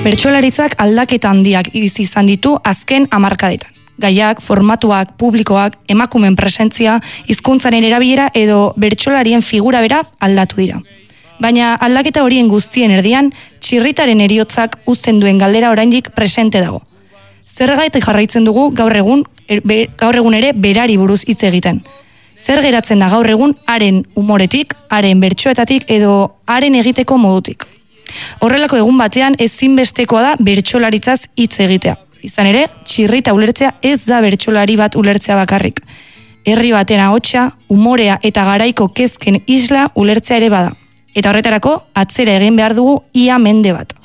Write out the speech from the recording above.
Bertsolaritzak aldaketa handiak bizi izan ditu azken hamarkadetan. Gaiak, formatuak, publikoak, emakumeen presentzia, hizkuntzaren erabilera edo bertsolarien figura bera aldatu dira. Baina aldaketa horien guztien erdian, txirritaren heriotzak uzten duen galdera oraindik presente dago. Zergatik jarraitzen dugu gaur egun ere berari buruz hitz egiten. Zer geratzen da gaur egun haren umoretik, haren bertsoetatik edo haren egiteko modutik. Horrelako egun batean ezinbestekoa da bertsolaritzaz hitz egitea. Izan ere, txirrita ulertzea ez da bertsolari bat ulertzea bakarrik. Herri baten ahotsa, umorea eta garaiko kezken isla ulertzea ere bada. Eta horretarako, atzera egin behar dugu ia mende bat.